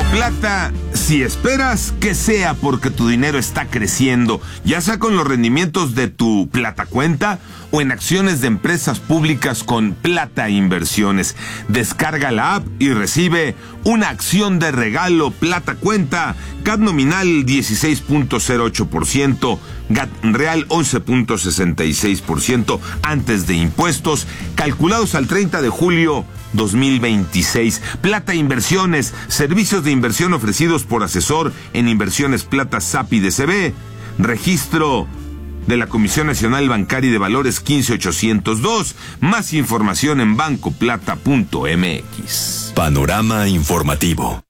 Plata, si esperas que sea porque tu dinero está creciendo, ya sea con los rendimientos de tu Plata Cuenta o en acciones de empresas públicas con Plata Inversiones. Descarga la app y recibe una acción de regalo Plata Cuenta, CAT nominal 16.08%, GAT real 11.66% antes de impuestos, calculados al 30 de julio 2026. Plata Inversiones, servicios de inversión ofrecidos por asesor en Inversiones Plata SAPI DCB, registro de la Comisión Nacional Bancaria y de Valores 15802. Más información en bancoplata.mx. Panorama informativo.